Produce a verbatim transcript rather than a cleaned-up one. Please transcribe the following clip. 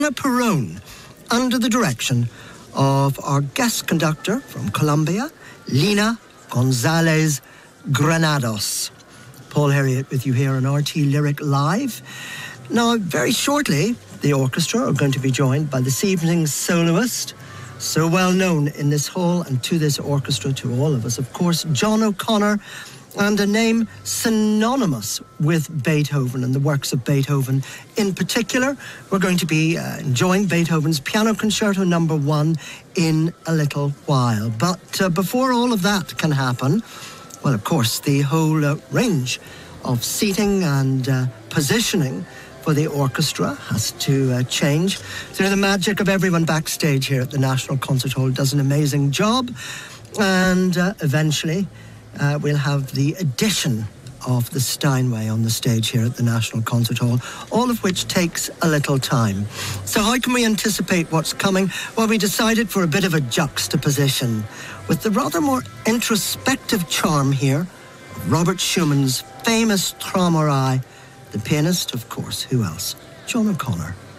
Perón, under the direction of our guest conductor from Colombia, Lina Gonzalez Granados. Paul Herriot with you here on R T Lyric Live. Now, very shortly, the orchestra are going to be joined by this evening's soloist, so well known in this hall and to this orchestra, to all of us, of course, John O'Connor, and a name synonymous with Beethoven and the works of Beethoven. In particular, we're going to be uh, enjoying Beethoven's Piano Concerto number one in a little while. But uh, before all of that can happen, well, of course, the whole uh, range of seating and uh, positioning for the orchestra has to uh, change. Through the magic of everyone backstage here at the National Concert Hall does an amazing job. And uh, eventually, Uh, we'll have the addition of the Steinway on the stage here at the National Concert Hall, all of which takes a little time. So how can we anticipate what's coming? Well, we decided for a bit of a juxtaposition with the rather more introspective charm here of Robert Schumann's famous Traumerei, the pianist, of course, who else? John O'Connor.